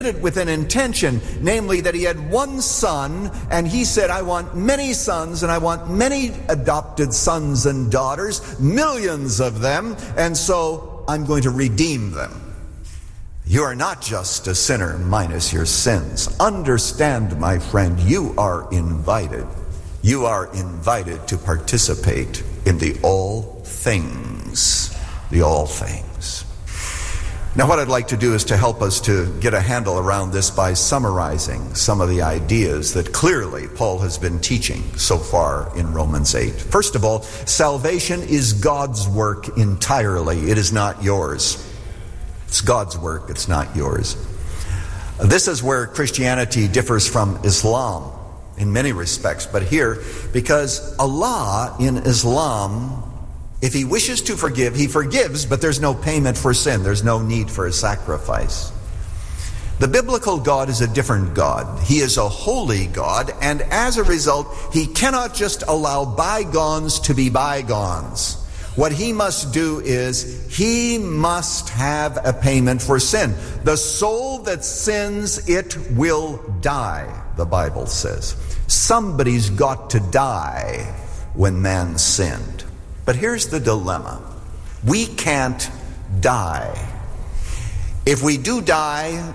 with an intention, namely that he had one son, and he said, I want many sons, and I want many adopted sons and daughters, millions of them, and so I'm going to redeem them. You are not just a sinner minus your sins. Understand, my friend, you are invited. You are invited to participate in the all things. The all things. Now, what I'd like to do is to help us to get a handle around this by summarizing some of the ideas that clearly Paul has been teaching so far in Romans 8. First of all, salvation is God's work entirely. It is not yours. It's God's work. It's not yours. This is where Christianity differs from Islam in many respects. But here, because Allah in Islam, if he wishes to forgive, he forgives, but there's no payment for sin. There's no need for a sacrifice. The biblical God is a different God. He is a holy God, and as a result, he cannot just allow bygones to be bygones. What he must do is, he must have a payment for sin. The soul that sins, it will die, the Bible says. Somebody's got to die when man sinned. But here's the dilemma. We can't die. If we do die,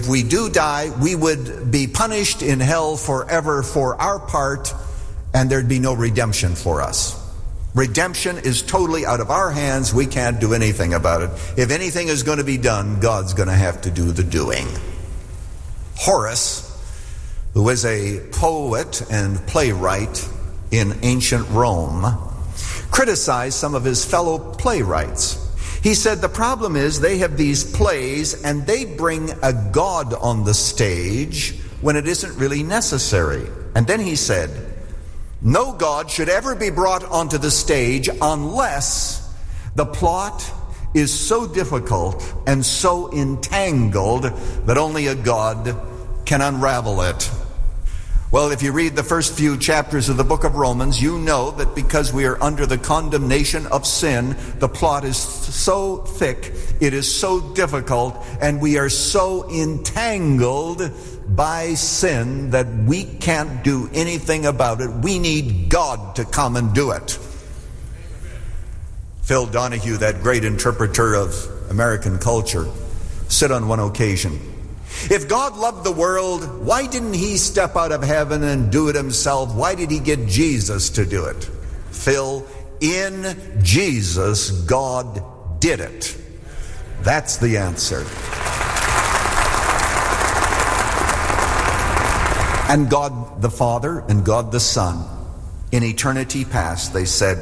we would be punished in hell forever for our part, and there'd be no redemption for us. Redemption is totally out of our hands. We can't do anything about it. If anything is going to be done, God's going to have to do the doing. Horace, who was a poet and playwright in ancient Rome, criticized some of his fellow playwrights. He said the problem is they have these plays and they bring a god on the stage when it isn't really necessary. And then he said, no god should ever be brought onto the stage unless the plot is so difficult and so entangled that only a god can unravel it. Well, if you read the first few chapters of the book of Romans, you know that because we are under the condemnation of sin, the plot is so thick, it is so difficult, and we are so entangled by sin that we can't do anything about it. We need God to come and do it. Phil Donahue, that great interpreter of American culture, said on one occasion, if God loved the world, why didn't he step out of heaven and do it himself? Why did he get Jesus to do it? Phil, in Jesus, God did it. That's the answer. And God the Father and God the Son, in eternity past, they said,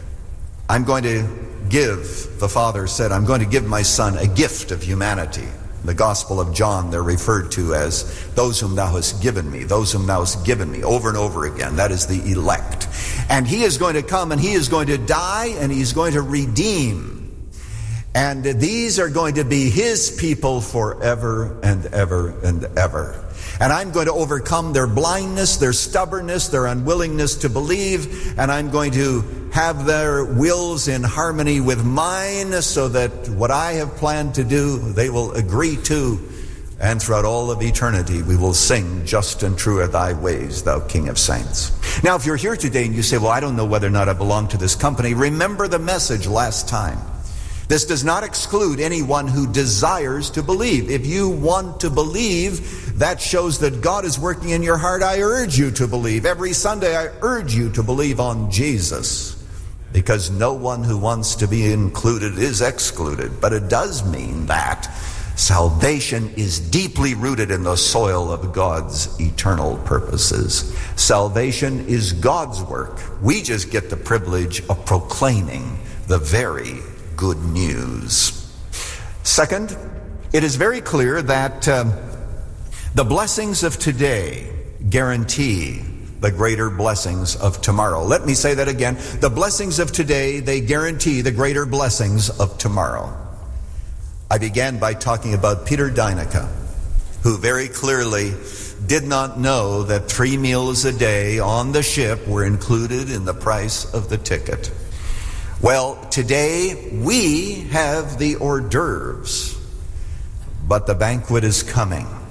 the Father said, I'm going to give my Son a gift of humanity. The Gospel of John, they're referred to as those whom thou hast given me, those whom thou hast given me, over and over again. That is the elect. And he is going to come and he is going to die and he's going to redeem. And these are going to be his people forever and ever and ever. And I'm going to overcome their blindness, their stubbornness, their unwillingness to believe. And I'm going to have their wills in harmony with mine so that what I have planned to do, they will agree to. And throughout all of eternity, we will sing, just and true are thy ways, thou King of saints. Now, if you're here today and you say, well, I don't know whether or not I belong to this company, remember the message last time. This does not exclude anyone who desires to believe. If you want to believe, that shows that God is working in your heart. I urge you to believe. Every Sunday I urge you to believe on Jesus, because no one who wants to be included is excluded. But it does mean that salvation is deeply rooted in the soil of God's eternal purposes. Salvation is God's work. We just get the privilege of proclaiming the very good news. Second, it is very clear that the blessings of today guarantee the greater blessings of tomorrow. Let me say that again. The blessings of today, they guarantee the greater blessings of tomorrow. I began by talking about Peter Deinicke, who very clearly did not know that 3 meals a day on the ship were included in the price of the ticket. Well, today we have the hors d'oeuvres, but the banquet is coming.